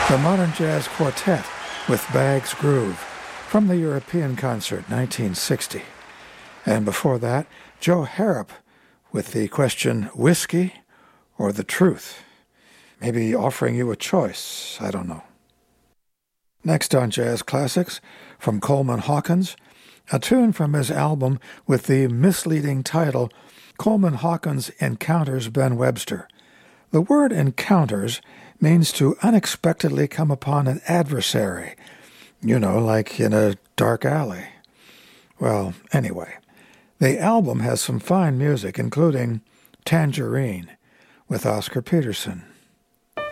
the Modern Jazz Quartet with Bag's Groove from the European Concert 1960. And before that, Joe Harrop with the question, whiskey or the truth? Maybe offering you a choice, I don't know. Next on Jazz Classics, from Coleman Hawkins, a tune from his album with the misleading title, Coleman Hawkins Encounters Ben Webster. The word encounters means to unexpectedly come upon an adversary, like in a dark alley. Well, anyway, the album has some fine music, including Tangerine with Oscar Peterson.